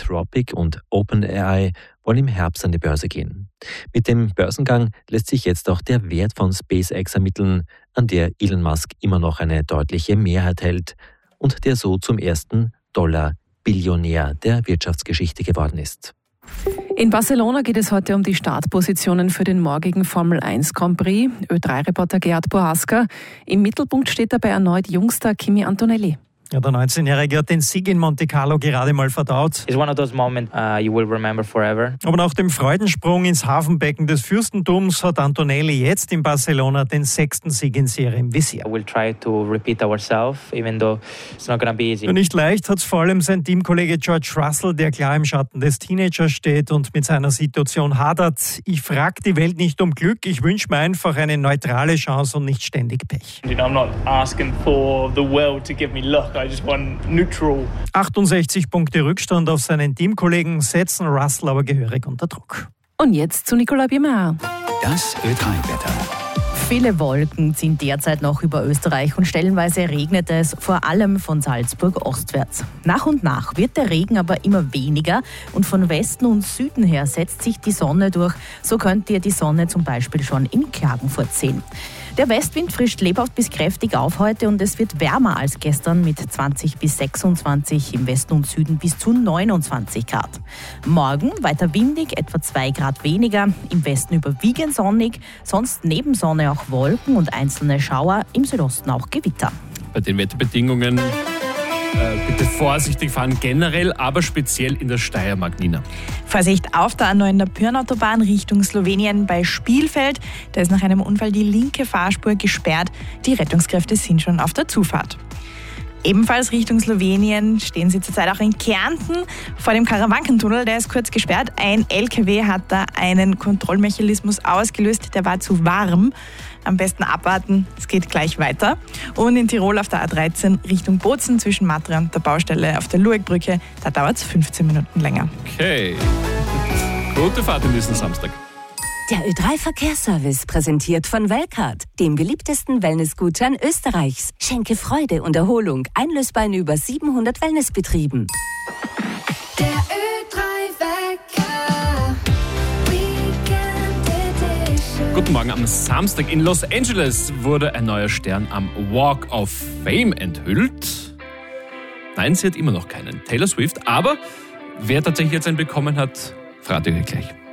Anthropic und OpenAI wollen im Herbst an die Börse gehen. Mit dem Börsengang lässt sich jetzt auch der Wert von SpaceX ermitteln, an der Elon Musk immer noch eine deutliche Mehrheit hält und der so zum ersten Dollar-Billionär der Wirtschaftsgeschichte geworden ist. In Barcelona geht es heute um die Startpositionen für den morgigen Formel 1 Grand Prix. Ö3-Reporter Gerhard Bohaska. Im Mittelpunkt steht dabei erneut Jungstar Kimi Antonelli. Ja, der 19-Jährige hat den Sieg in Monte Carlo gerade mal verdaut. It's one of those moments you will remember forever. Aber nach dem Freudensprung ins Hafenbecken des Fürstentums hat Antonelli jetzt in Barcelona den 6. Sieg in Serie im Visier. We'll try to repeat ourselves, even though it's not going to be easy. Nicht leicht hat es vor allem sein Teamkollege George Russell, der klar im Schatten des Teenagers steht und mit seiner Situation hadert. Ich frage die Welt nicht um Glück, ich wünsche mir einfach eine neutrale Chance und nicht ständig Pech. I'm not asking for the world to give me luck. I just want neutral. 68 Punkte Rückstand auf seinen Teamkollegen setzen Russell aber gehörig unter Druck. Und jetzt zu Nicolas Biemer. Das Ö3-Wetter. Viele Wolken ziehen derzeit noch über Österreich und stellenweise regnet es, vor allem von Salzburg ostwärts. Nach und nach wird der Regen aber immer weniger und von Westen und Süden her setzt sich die Sonne durch. So könnt ihr die Sonne zum Beispiel schon in Klagenfurt sehen. Der Westwind frischt lebhaft bis kräftig auf heute und es wird wärmer als gestern mit 20 bis 26, im Westen und Süden bis zu 29 Grad. Morgen weiter windig, etwa 2 Grad weniger, im Westen überwiegend sonnig, sonst neben Sonne auch Wolken und einzelne Schauer, im Südosten auch Gewitter. Bei den Wetterbedingungen bitte vorsichtig fahren generell, aber speziell in der Steiermark, Nina. Vorsicht auf der A9 der Pyrnautobahn Richtung Slowenien bei Spielfeld. Da ist nach einem Unfall die linke Fahrspur gesperrt. Die Rettungskräfte sind schon auf der Zufahrt. Ebenfalls Richtung Slowenien stehen sie zurzeit auch in Kärnten vor dem Karawankentunnel. Der ist kurz gesperrt. Ein LKW hat da einen Kontrollmechanismus ausgelöst. Der war zu warm. Am besten abwarten, es geht gleich weiter. Und in Tirol auf der A13 Richtung Bozen zwischen Matra und der Baustelle auf der Luegbrücke, da dauert es 15 Minuten länger. Okay, gute Fahrt in diesen Samstag. Der Ö3-Verkehrsservice präsentiert von Welcard, dem beliebtesten Wellnessgutschein Österreichs. Schenke Freude und Erholung, einlösbar in über 700 Wellnessbetrieben. Der Ö3-Wecker. Guten Morgen. Am Samstag in Los Angeles wurde ein neuer Stern am Walk of Fame enthüllt. Nein, sie hat immer noch keinen. Taylor Swift. Aber wer tatsächlich jetzt einen bekommen hat, verrate ich euch gleich.